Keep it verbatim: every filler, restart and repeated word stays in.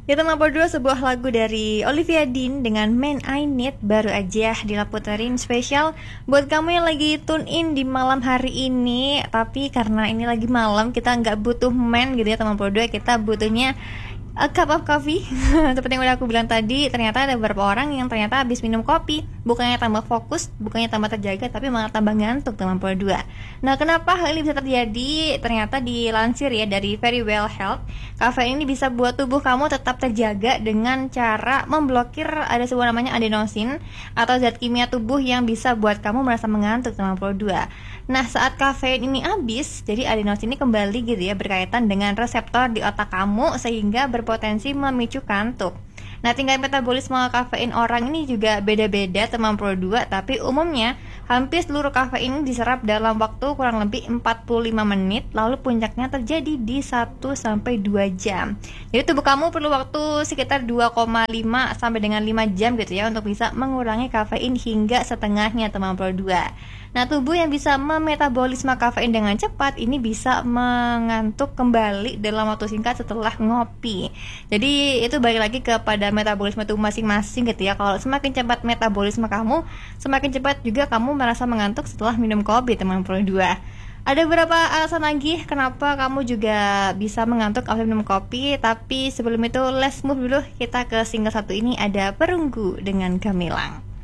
Itu nomor dua, sebuah lagu dari Olivia Dean dengan Man I Need, baru aja dilaputerin spesial buat kamu yang lagi tune in di malam hari ini. Tapi karena ini lagi malam, kita nggak butuh man gitu ya teman dua, kita butuhnya a cup of coffee. Seperti yang udah aku bilang tadi, ternyata ada beberapa orang yang ternyata habis minum kopi bukannya tambah fokus, bukannya tambah terjaga, tapi malah tambah ngantuk teman dua. Nah, kenapa hal ini bisa terjadi? Ternyata dilansir ya dari Very Well Health, kafein ini bisa buat tubuh kamu tetap terjaga dengan cara memblokir ada sebuah namanya adenosin atau zat kimia tubuh yang bisa buat kamu merasa mengantuk teman dua. Nah, saat kafein ini habis, jadi adenosin ini kembali gitu ya berkaitan dengan reseptor di otak kamu sehingga berpotensi memicu kantuk. Nah, tingkat metabolisme kafein orang ini juga beda-beda teman dua, tapi umumnya hampir seluruh kafein diserap dalam waktu kurang lebih empat puluh lima menit, lalu puncaknya terjadi di satu sampai dua jam. Jadi tubuh kamu perlu waktu sekitar dua koma lima sampai dengan lima jam gitu ya untuk bisa mengurangi kafein hingga setengahnya teman dua. Nah, tubuh yang bisa memetabolisme kafein dengan cepat ini bisa mengantuk kembali dalam waktu singkat setelah ngopi. Jadi itu balik lagi kepada metabolisme tubuh masing-masing gitu ya. Kalau semakin cepat metabolisme kamu, semakin cepat juga kamu merasa mengantuk setelah minum kopi teman dua. Ada beberapa alasan lagi kenapa kamu juga bisa mengantuk kalau minum kopi. Tapi sebelum itu let's move dulu, kita ke single satu ini, ada Perunggu dengan Gamilang.